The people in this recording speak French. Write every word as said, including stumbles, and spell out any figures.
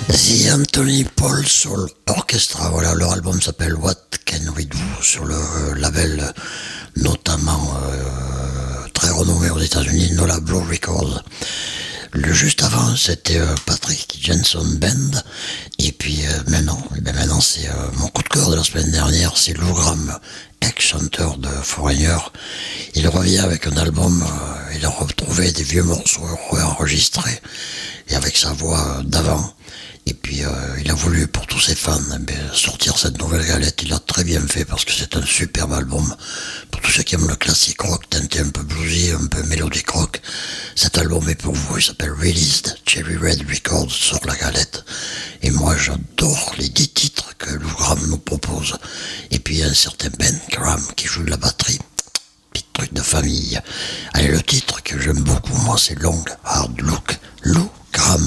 The Anthony Paul Soul Orchestra, voilà, leur album s'appelle What Can We Do sur le euh, label euh, notamment euh, très renommé aux États-Unis, Nola Blow Records. Le juste avant, c'était euh, Patrick Jensen Band, et puis euh, maintenant, eh ben maintenant c'est euh, mon coup de cœur de la semaine dernière, c'est Lou Gramm, ex-chanteur de Foreigner. Il revient avec un album, euh, il a retrouvé des vieux morceaux enregistrés, et avec sa voix euh, d'avant. Et puis euh, il a voulu pour tous ses fans eh bien, sortir cette nouvelle galette. Il l'a très bien fait parce que c'est un superbe album. Pour tous ceux qui aiment le classique rock, teinté un peu bluesy, un peu mélodique rock, cet album est pour vous. Il s'appelle Released. Cherry Red Records sort la galette. Et moi j'adore les dix titres que Lou Gramm nous propose. Et puis il y a un certain Ben Graham qui joue de la batterie. Petit truc de famille. Allez, le titre que j'aime beaucoup moi c'est Long Hard Look. Lou Gramm.